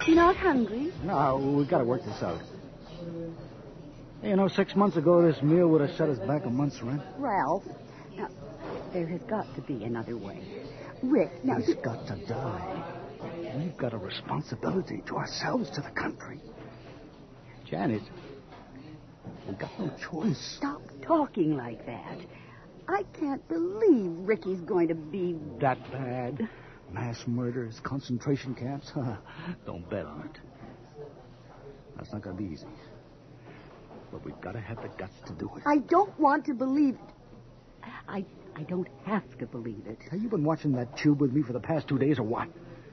You're not hungry? No, we got to work this out. Hey, 6 months ago, this meal would have set us back a month's rent. Ralph, now, there has got to be another way. Rick, now... He's got to die. We've got a responsibility to ourselves, to the country. Janet, we've got no choice. Stop talking like that. I can't believe Ricky's going to be... That bad? Mass murders, concentration camps? Don't bet on it. That's not going to be easy. But we've got to have the guts to do it. I don't want to believe it. I don't have to believe it. Have you been watching that tube with me for the past 2 days or what?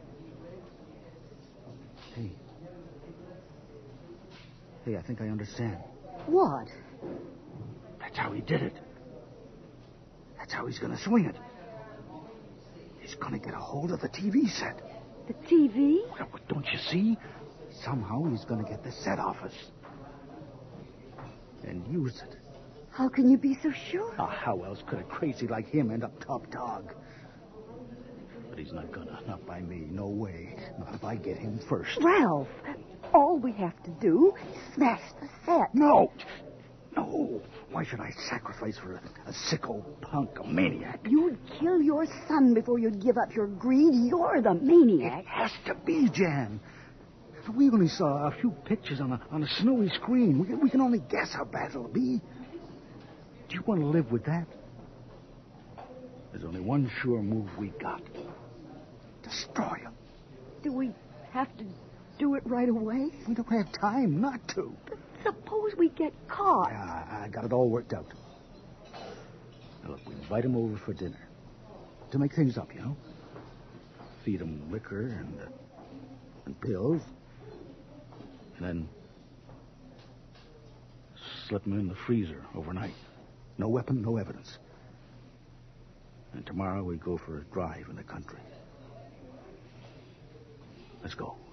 Hey, I think I understand. What? That's how he did it. That's how he's going to swing it. He's going to get a hold of the TV set. The TV? Well, don't you see? Somehow he's going to get the set off us. And use it. How can you be so sure? Oh, how else could a crazy like him end up top dog? But he's not gonna. Not by me. No way. Not if I get him first. Ralph, all we have to do is smash the set. No. No. Why should I sacrifice for a sick old punk, a maniac? You'd kill your son before you'd give up your greed. You're the maniac. It has to be, Jan. We only saw a few pictures on a snowy screen. We can only guess how bad it'll be. Do you want to live with that? There's only one sure move we got. Destroy him. Do we have to do it right away? We don't have time not to. But suppose we get caught. I got it all worked out. Now, look, we invite him over for dinner. To make things up, Feed him liquor and pills. And then slip him in the freezer overnight. No weapon, no evidence. And tomorrow we go for a drive in the country. Let's go.